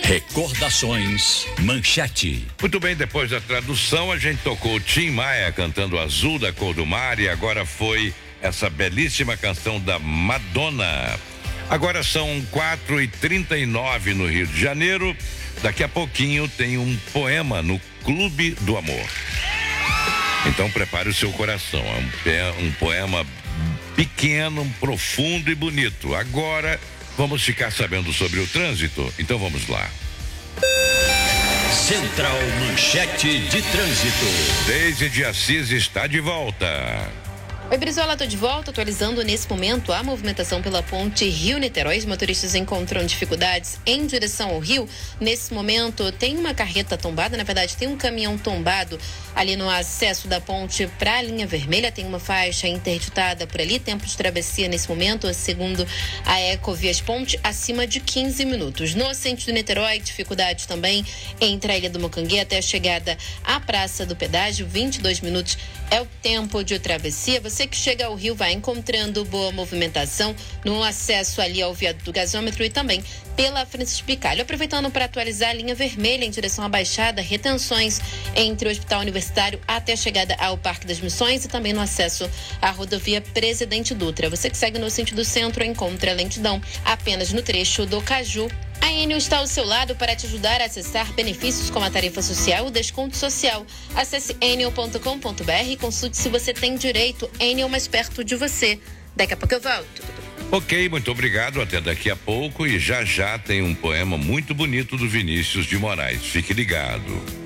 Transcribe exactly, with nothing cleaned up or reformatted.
Recordações Manchete. Muito bem, depois da tradução a gente tocou Tim Maia cantando Azul da Cor do Mar e agora foi essa belíssima canção da Madonna. Agora são quatro e trinta e nove no Rio de Janeiro. Daqui a pouquinho tem um poema no Clube do Amor. Então prepare o seu coração. É um, um poema pequeno, profundo e bonito. Agora vamos ficar sabendo sobre o trânsito. Então vamos lá. Central Manchete de Trânsito. Deise de Assis está de volta. Oi, Brizola, estou de volta, atualizando nesse momento a movimentação pela ponte Rio-Niterói. Os motoristas encontram dificuldades em direção ao Rio. Nesse momento tem uma carreta tombada, na verdade tem um caminhão tombado ali no acesso da ponte para a linha vermelha. Tem uma faixa interditada por ali, tempo de travessia nesse momento, segundo a Ecovias Ponte, acima de quinze minutos. No sentido Niterói, dificuldade também entre a Ilha do Mocanguê até a chegada à Praça do Pedágio, vinte e dois minutos é o tempo de travessia. Você que chega ao Rio vai encontrando boa movimentação no acesso ali ao viaduto do gasômetro e também pela Francisco Bicalho. Aproveitando para atualizar a linha vermelha em direção à Baixada, retenções entre o Hospital Universitário até a chegada ao Parque das Missões e também no acesso à rodovia Presidente Dutra. Você que segue no sentido centro encontra lentidão apenas no trecho do Caju. A Enel está ao seu lado para te ajudar a acessar benefícios como a tarifa social e o desconto social. Acesse enel ponto com ponto br e consulte se você tem direito. Enel mais perto de você. Daqui a pouco eu volto. Ok, muito obrigado. Até daqui a pouco. E já já tem um poema muito bonito do Vinícius de Moraes. Fique ligado.